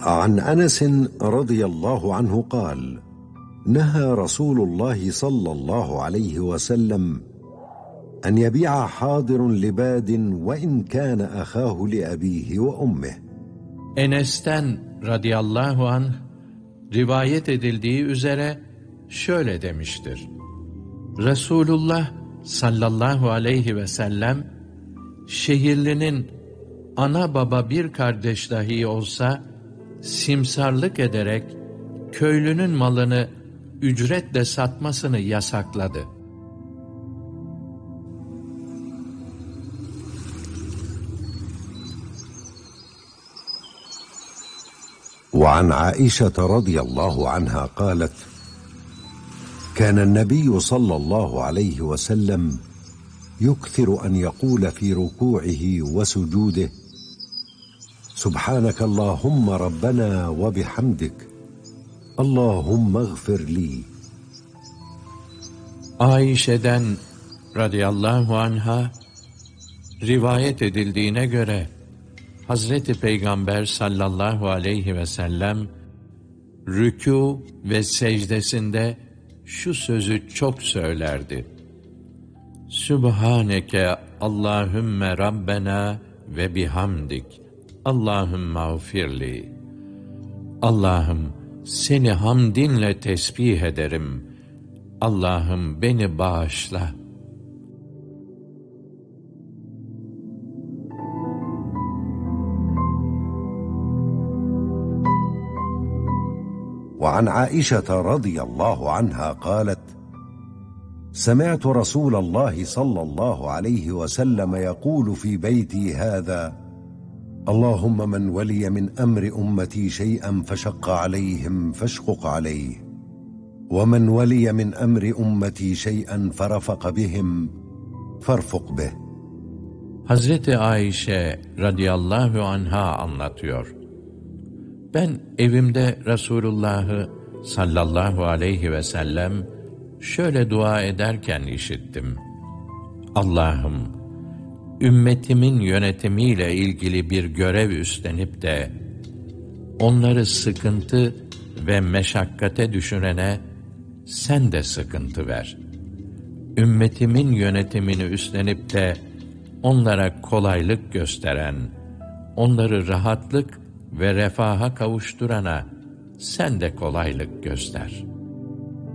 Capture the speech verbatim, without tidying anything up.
عن أنس رضي الله عنه قال: نهى رسول الله صلى الله عليه وسلم أن يبيع حاضر لباد وإن كان أخاه لأبيه وأمه. Enes'ten radıyallahu anh rivayet edildiği üzere şöyle demiştir: Resulullah sallallahu aleyhi ve sellem, şehirlinin ana baba bir kardeş dahi olsa simsarlık ederek köylünün malını ücretle satmasını yasakladı. وعن عائشة رضي الله عنها قالت: كان النبي صلى الله عليه وسلم يكثر أن يقول في ركوعه وسجوده: سبحانك اللهم ربنا وبحمدك اللهم اغفر لي. Ayşe'den radıyallahu anha rivayet edildiğine göre Hazreti Peygamber sallallahu aleyhi ve sellem rükû ve secdesinde şu sözü çok söylerdi: Sübhaneke Allahümme Rabbena ve bihamdik Allahümme ağfirli. Allah'ım, seni hamdinle tesbih ederim. Allah'ım, beni bağışla. وعن عائشة رضي الله عنها قالت: سمعت رسول الله صلى الله عليه وسلم يقول في بيتي هذا: اللهم من ولي من أمر أمتي شيئا فشق عليهم فاشقق عليه، ومن ولي من أمر أمتي شيئا فرفق بهم فارفق به. Hazreti Ayşe radıyallahu anha anlatıyor: Ben evimde Resulullah'ı sallallahu aleyhi ve sellem şöyle dua ederken işittim: Allah'ım, ümmetimin yönetimiyle ilgili bir görev üstlenip de onları sıkıntı ve meşakkate düşürene sen de sıkıntı ver. Ümmetimin yönetimini üstlenip de onlara kolaylık gösteren, onları rahatlık ve refaha kavuşturana sen de kolaylık göster.